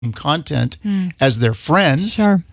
content as their friends. Sure.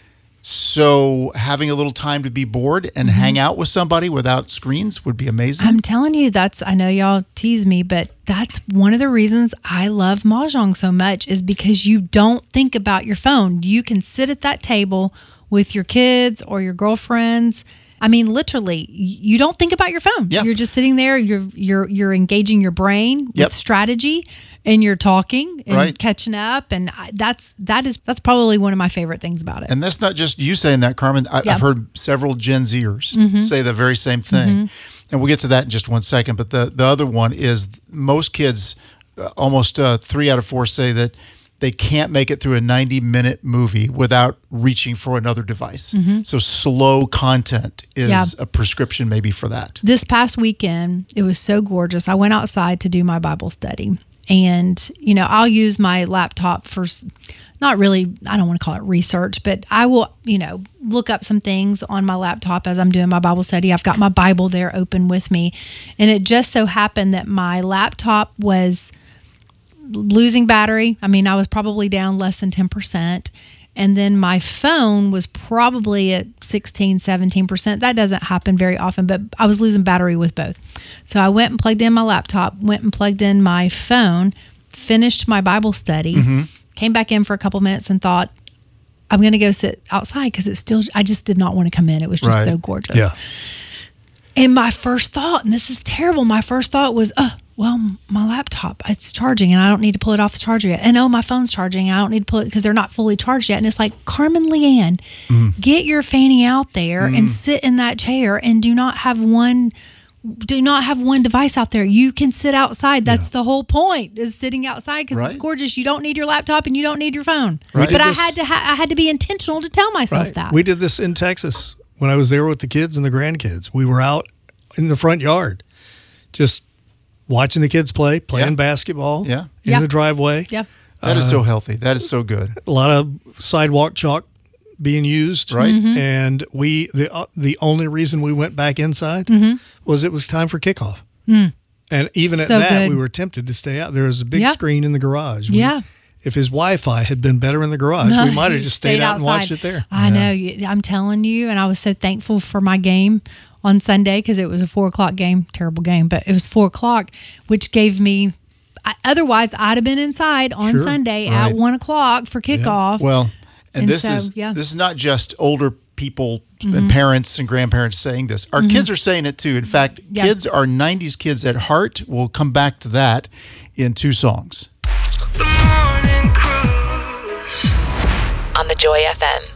So having a little time to be bored and hang out with somebody without screens would be amazing. I'm telling you, I know y'all tease me, but that's one of the reasons I love Mahjong so much is because you don't think about your phone. You can sit at that table with your kids or your girlfriends. I mean, literally, you don't think about your phone. Yeah. You're just sitting there. You're engaging your brain with strategy, and you're talking and catching up. And that's probably one of my favorite things about it. And that's not just you saying that, Carmen. I've heard several Gen Zers say the very same thing. And we'll get to that in just one second. But the other one is most kids, almost 3 out of 4 say that they can't make it through a 90-minute movie without reaching for another device. So slow content is a prescription maybe for that. This past weekend, it was so gorgeous. I went outside to do my Bible study. And, I'll use my laptop for not really, I don't want to call it research, but I will, look up some things on my laptop as I'm doing my Bible study. I've got my Bible there open with me. And it just so happened that my laptop was losing battery. I mean, I was probably down less than 10%. And then my phone was probably at 16, 17%. That doesn't happen very often, but I was losing battery with both. So I went and plugged in my laptop, went and plugged in my phone, finished my Bible study, came back in for a couple minutes and thought, I'm going to go sit outside because I just did not want to come in. It was just so gorgeous. Yeah. And my first thought, and this is terrible, my first thought was, well, my laptop, it's charging and I don't need to pull it off the charger yet. And my phone's charging. I don't need to pull it because they're not fully charged yet. And it's like, Carmen Leanne, get your fanny out there and sit in that chair and do not have one device out there. You can sit outside. That's the whole point, is sitting outside because it's gorgeous. You don't need your laptop and you don't need your phone. Right. But I had to be intentional to tell myself that. We did this in Texas when I was there with the kids and the grandkids. We were out in the front yard, just watching the kids playing basketball in the driveway. Yeah. That is so healthy. That is so good. A lot of sidewalk chalk being used. Right. And the only reason we went back inside was it was time for kickoff. And even at that, we were tempted to stay out. There was a big screen in the garage. If his Wi-Fi had been better in the garage, we might have just stayed out and watched it there. I know. I'm telling you. And I was so thankful for my game on Sunday because it was a 4:00 game. Terrible game, but it was 4:00, which gave me. Otherwise, I'd have been inside on Sunday at 1:00 for kickoff. Well, and this is not just older people and parents and grandparents saying this. Our kids are saying it too. In fact, kids are 90s kids at heart. We'll come back to that in 2 songs. The Morning Cruise on the Joy FM.